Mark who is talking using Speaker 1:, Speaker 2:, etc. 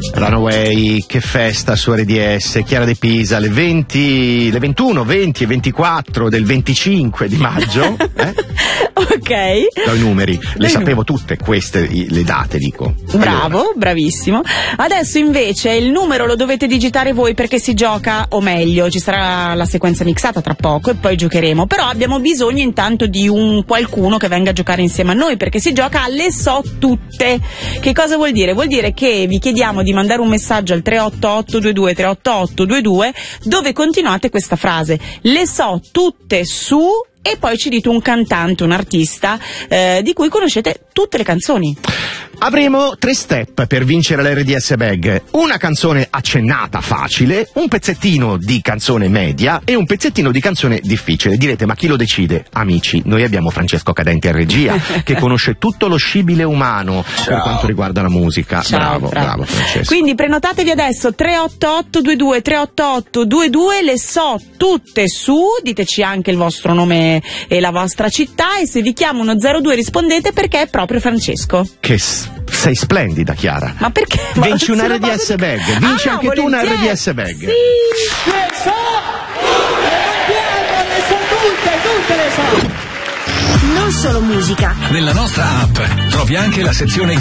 Speaker 1: Runaway, che festa su RDS, Chiara De Pisa, le 21, 20 e 24 del 25 di maggio.
Speaker 2: Ok.
Speaker 1: Do i numeri, le sapevo tutte queste, le date, dico.
Speaker 2: Bravo,
Speaker 1: allora.
Speaker 2: Bravissimo. Adesso invece il numero lo dovete digitare voi, perché si gioca, o meglio, ci sarà la sequenza mixata tra poco e poi giocheremo. Però abbiamo bisogno intanto di un qualcuno che venga a giocare insieme a noi, perché si gioca alle so tutte. Che cosa vuol dire? Vuol dire che vi chiediamo di mandare un messaggio al 38822 38822 dove continuate questa frase: le so tutte su, e poi ci dite un cantante, un artista di cui conoscete tutte le canzoni.
Speaker 1: Avremo 3 step per vincere l'RDS Bag: una canzone accennata facile, un pezzettino di canzone media e un pezzettino di canzone difficile. Direte, ma chi lo decide? Amici, noi abbiamo Francesco Cadenti in regia che conosce tutto lo scibile umano per quanto riguarda la musica.
Speaker 2: Ciao,
Speaker 1: bravo Francesco.
Speaker 2: Quindi prenotatevi adesso 38822 38822, le so tutte su, diteci anche il vostro nome e la vostra città, e se vi chiamano 02 rispondete, perché è proprio Francesco.
Speaker 1: Sei splendida, Chiara.
Speaker 2: Ma perché?
Speaker 1: Vinci un RDS Bag, vinci anche tu un RDS Bag.
Speaker 2: Sì.
Speaker 3: Le so, le so tutte le so.
Speaker 4: Non solo musica.
Speaker 5: Nella nostra app trovi anche la sezione